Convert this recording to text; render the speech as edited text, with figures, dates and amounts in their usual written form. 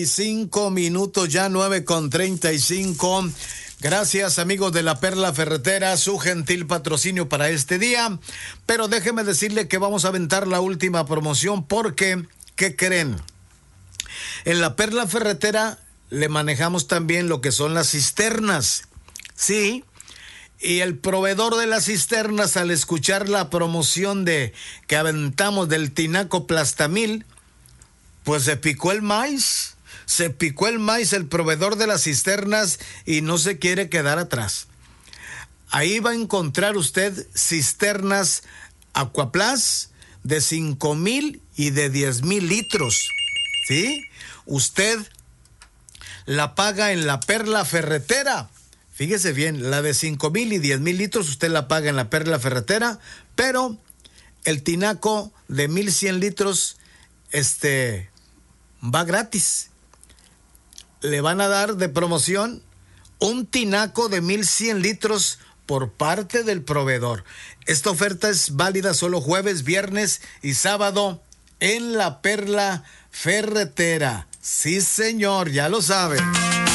5 minutos ya, 9:35. Gracias, amigos de la Perla Ferretera, su gentil patrocinio para este día. Pero déjeme decirle que vamos a aventar la última promoción porque, ¿qué creen? En la Perla Ferretera le manejamos también lo que son las cisternas. Sí. Y el proveedor de las cisternas, al escuchar la promoción que aventamos del tinaco Plastamil, pues se picó el maíz el proveedor de las cisternas y no se quiere quedar atrás. Ahí va a encontrar usted cisternas Aquaplas de 5,000 y de 10,000 litros, ¿sí? Usted la paga en la Perla Ferretera. Fíjese bien, la de 5,000 y 10,000 litros usted la paga en la Perla Ferretera, pero el tinaco de 1,100 litros, va gratis. Le van a dar de promoción un tinaco de 1,100 litros por parte del proveedor. Esta oferta es válida solo jueves, viernes y sábado en la Perla Ferretera. Sí, señor, ya lo sabe.